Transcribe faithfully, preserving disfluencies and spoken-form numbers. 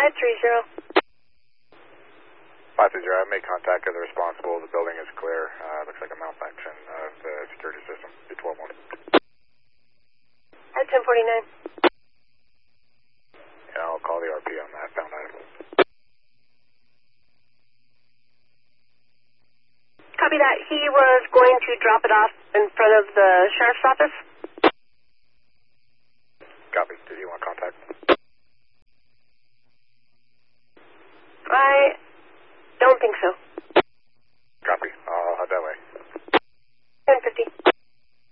five three zero. five three zero, I've made contact with the responsible. The building is clear. Uh, looks like a malfunction of the security system. B twelve one. At ten forty-nine. Yeah, I'll call the R P on that. Found item. Copy that. He was going to drop it off in front of the sheriff's office.